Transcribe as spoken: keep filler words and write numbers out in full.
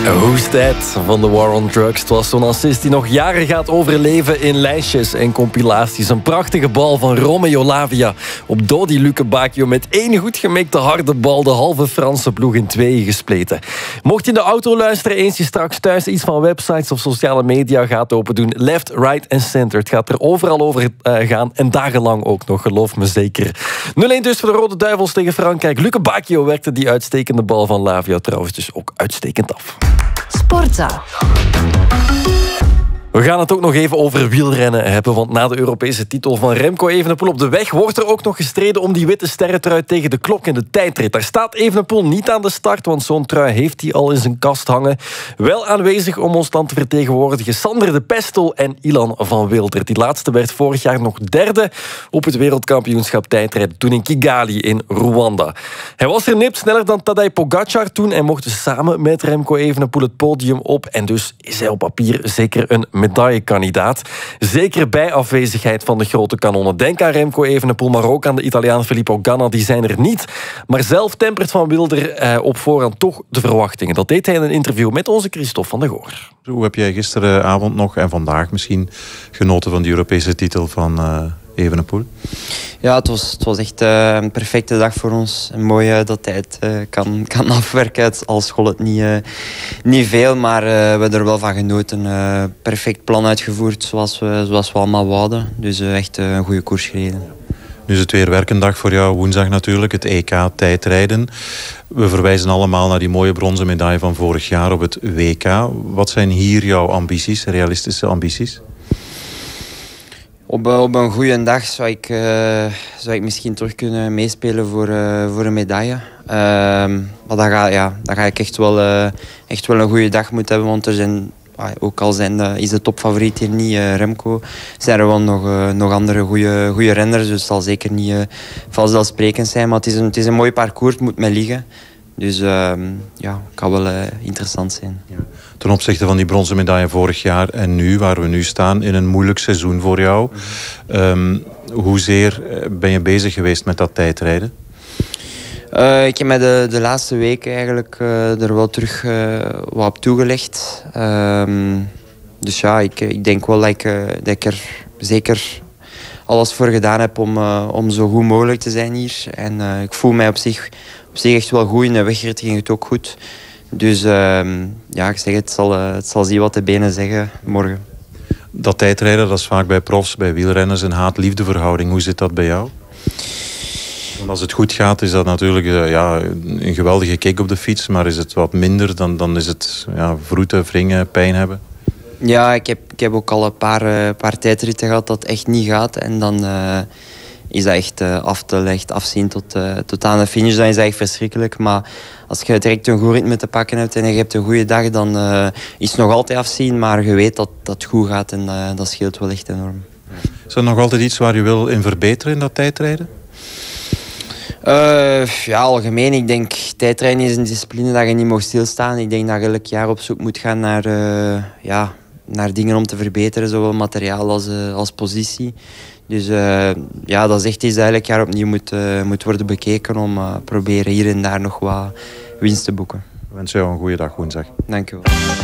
Who's That van The War on Drugs. Het was zo'n assist die nog jaren gaat overleven in lijstjes en compilaties. Een prachtige bal van Romeo Lavia op Dodi Luke Bacchio met één goed gemikte harde bal de halve Franse ploeg in tweeën gespleten. Mocht je in de auto luisteren, eens je straks thuis iets van websites of sociale media gaat open doen, left, right en center. Het gaat er overal over uh, gaan en dagenlang ook nog, geloof me zeker. nul een dus voor de Rode Duivels tegen Frankrijk. Luke Bacchio werkte die uitstekende bal van Lavia trouwens dus ook uitstekend af. Sportza. We gaan het ook nog even over wielrennen hebben, want na de Europese titel van Remco Evenepoel op de weg wordt er ook nog gestreden om die witte sterrentrui tegen de klok in de tijdrit. Daar staat Evenepoel niet aan de start, want zo'n trui heeft hij al in zijn kast hangen. Wel aanwezig om ons land te vertegenwoordigen Sander de Pestel en Ilan van Wilder. Die laatste werd vorig jaar nog derde op het wereldkampioenschap tijdrijden, toen in Kigali in Rwanda. Hij was er nipt sneller dan Tadej Pogacar toen en mocht dus samen met Remco Evenepoel het podium op en dus is hij op papier zeker een medaillekandidaat. Zeker bij afwezigheid van de grote kanonnen. Denk aan Remco Evenepoel, maar ook aan de Italiaan Filippo Ganna. Die zijn er niet. Maar zelf tempert Van Wilder eh, op voorhand toch de verwachtingen. Dat deed hij in een interview met onze Christophe van der Goor. Hoe heb jij gisteravond nog en vandaag misschien genoten van die Europese titel van uh, Evenepoel? Ja, het was, het was echt uh, een perfecte dag voor ons. En mooi uh, dat hij het uh, kan, kan afwerken. Al school het niet, uh, niet veel, maar uh, we hebben er wel van genoten. Uh, perfect plan uitgevoerd zoals we, zoals we allemaal wouden. Dus uh, echt uh, een goede koers gereden. Nu is het weer werkendag voor jou, woensdag natuurlijk, het E K tijdrijden. We verwijzen allemaal naar die mooie bronzen medaille van vorig jaar op het W K. Wat zijn hier jouw ambities, realistische ambities? Op, op een goede dag zou ik, uh, zou ik misschien terug kunnen meespelen voor, uh, voor een medaille. Uh, maar dan ga, ja, dan ga ik echt wel, uh, echt wel een goede dag moeten hebben. Want er zijn, ook al zijn, uh, is de topfavoriet hier niet uh, Remco, zijn er wel nog, uh, nog andere goede, goede renners. Dus het zal zeker niet uh, vanzelfsprekend zijn. Maar het is een, het is een mooi parcours, het moet mij liggen. Dus uh, ja, het kan wel uh, interessant zijn. Ja. Ten opzichte van die bronzen medaille vorig jaar en nu, waar we nu staan, in een moeilijk seizoen voor jou. Mm-hmm. Um, hoezeer ben je bezig geweest met dat tijdrijden? Uh, ik heb me de, de laatste weken eigenlijk uh, er wel terug uh, wat op toegelegd. Um, dus ja, ik, ik denk wel dat ik, uh, dat ik er zeker alles voor gedaan heb om, uh, om zo goed mogelijk te zijn hier. En uh, ik voel mij op zich, op zich echt wel goed. In de wegrit ging het ook goed. Dus uh, ja, ik zeg het, zal, uh, het zal zien wat de benen zeggen morgen. Dat tijdrijden, dat is vaak bij profs, bij wielrenners, een haat-liefde verhouding. Hoe zit dat bij jou? Want als het goed gaat, is dat natuurlijk uh, ja, een geweldige kick op de fiets. Maar is het wat minder, dan, dan is het ja, vroeten, wringen, pijn hebben. Ja, ik heb, ik heb ook al een paar, uh, paar tijdritten gehad dat echt niet gaat. En dan uh, is dat echt uh, af te echt afzien tot, uh, tot aan de finish. Dan is dat echt verschrikkelijk. Maar als je direct een goed ritme te pakken hebt en je hebt een goede dag, dan uh, is het nog altijd afzien. Maar je weet dat dat goed gaat en uh, dat scheelt wel echt enorm. Is er nog altijd iets waar je wil in verbeteren in dat tijdrijden? Uh, ja, algemeen. Ik denk, tijdrijden is een discipline dat je niet mag stilstaan. Ik denk dat je elk jaar op zoek moet gaan naar, uh, ja, naar dingen om te verbeteren. Zowel materiaal als, uh, als positie. Dus uh, ja, dat is echt iets dat elk jaar opnieuw moet, uh, moet worden bekeken om uh, proberen hier en daar nog wat winst te boeken. Ik wens jou een goede dag woensdag. Dank u wel.